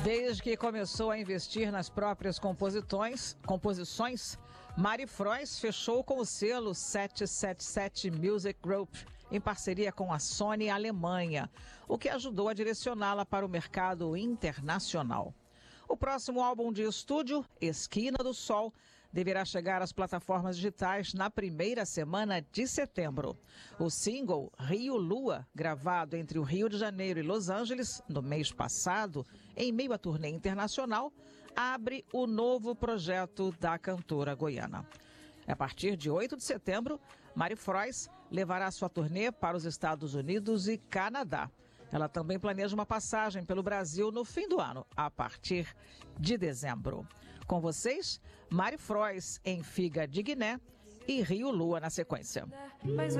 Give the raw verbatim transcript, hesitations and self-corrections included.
Desde que começou a investir nas próprias composições, composições, Mari Frois fechou com o selo sete sete sete Music Group, em parceria com a Sony Alemanha, o que ajudou a direcioná-la para o mercado internacional. O próximo álbum de estúdio, Esquina do Sol, deverá chegar às plataformas digitais na primeira semana de setembro. O single Rio Lua, gravado entre o Rio de Janeiro e Los Angeles no mês passado, em meio à turnê internacional, abre o novo projeto da cantora goiana. A partir de oito de setembro, Mari Frois levará sua turnê para os Estados Unidos e Canadá. Ela também planeja uma passagem pelo Brasil no fim do ano, a partir de dezembro. Com vocês, Mari Frois em Figa de Guiné e Rio Lua na sequência.